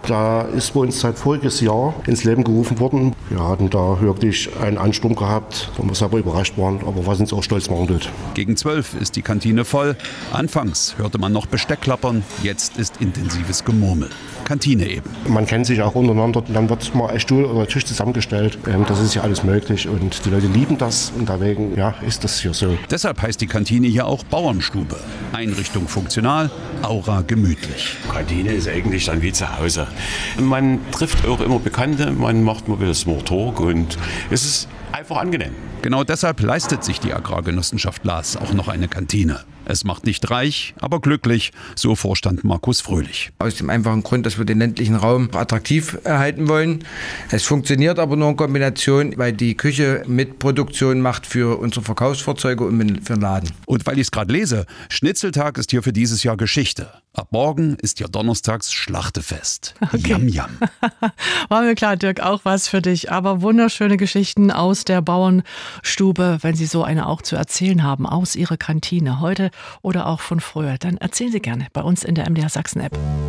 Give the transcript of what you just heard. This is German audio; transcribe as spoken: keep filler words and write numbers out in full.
Da ist bei uns seit voriges Jahr ins Leben gerufen worden. Wir hatten da wirklich einen Ansturm gehabt, wo wir selber überrascht waren, aber was uns auch stolz machen tut. Gegen zwölf ist die Kantine voll. Anfangs hörte man noch Besteck klappern, jetzt ist intensives Gemurmel. Kantine eben. Man kennt sich auch untereinander, dann wird mal ein Stuhl oder ein Tisch zusammengestellt. Das ist ja alles möglich und die Leute lieben das und deswegen ja, ist das hier so. Deshalb heißt die Kantine hier auch Bauernstube. Einrichtung funktional, Aura gemütlich. Kantine ist eigentlich dann wie zu Hause. Man trifft auch immer Bekannte, man macht mal wieder Smalltalk und es ist einfach angenehm. Genau deshalb leistet sich die Agrargenossenschaft Laas auch noch eine Kantine. Es macht nicht reich, aber glücklich, so Vorstand Markus Fröhlich. Aus dem einfachen Grund, dass wir den ländlichen Raum attraktiv erhalten wollen. Es funktioniert aber nur in Kombination, weil die Küche mit Produktion macht für unsere Verkaufsfahrzeuge und für den Laden. Und weil ich es gerade lese, Schnitzeltag ist hier für dieses Jahr Geschichte. Ab morgen ist ja donnerstags Schlachtefest. Okay. Jam, jam. War mir klar, Dirk, auch was für dich. Aber wunderschöne Geschichten aus der Bauernstube, wenn Sie so eine auch zu erzählen haben, aus Ihrer Kantine heute oder auch von früher. Dann erzählen Sie gerne bei uns in der M D R Sachsen App.